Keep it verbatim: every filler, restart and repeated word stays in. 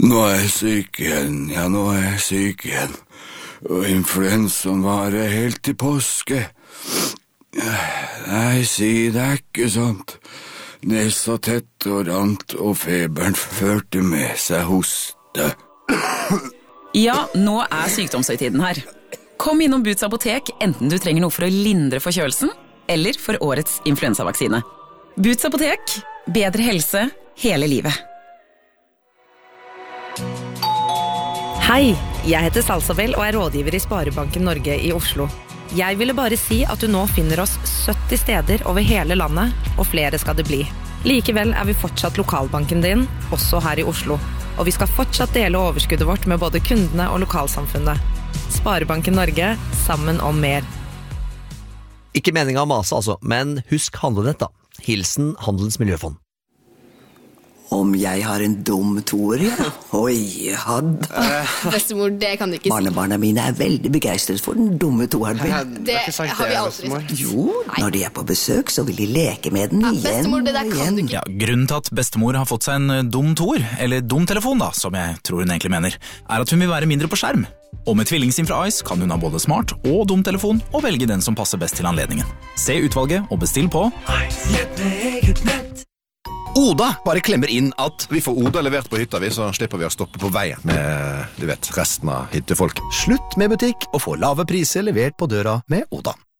Nå er jeg syk igjen, ja, nå er jeg syk igjen. Og influensaen varer helt til påske. Nei, si det er ikke sånt. Nesa tett og rant, og feberen førte med seg hoste. Ja, nå er sykdomshøytiden her. Kom innom Boots apotek, enten du trenger noe for å lindre forkjølelsen, eller for årets influensavaksine. Boots apotek, bedre helse hele livet. Hei, jeg heter Salsabel og er rådgiver i Sparebanken Norge i Oslo. Jeg ville bare si at du nå finner oss sytti steder over hele landet, og flere skal det bli. Likevel er vi fortsatt lokalbanken din, også her i Oslo. Og vi skal fortsatt dele overskuddet vårt med både kundene og lokalsamfunnet. Sparebanken Norge, sammen om mer. Ikke meningen å mase altså, men husk handlenett da. Hilsen Handelens Miljøfond. Om jeg har en dum toer, ja. Oi, hadd. Uh, bestemor, det kan du ikke si. Barnebarna mine er veldig begeistret for den dumme toeren. Ja, det har vi aldri sagt. Jo, Nei. Når de er på besøk, så vil de leke med den ja, igjen bestemor, det der og kan igjen. Du ikke. Ja, grunnen til at bestemor har fått seg en dum toer, eller dum telefon da, som jeg tror hun egentlig mener, er at hun vil være mindre på skjerm. Og med tvillingsim fra Ice kan hun ha både smart og dum telefon, og velge den som passer best til anledningen. Se utvalget og bestill på Ice. Oda bare klemmer inn at vi får Oda levert på hytta, vi, så slipper vi å stoppe på veien med, du vet, resten av hyttefolk. Slutt med butikk og få lave priser levert på døra med Oda.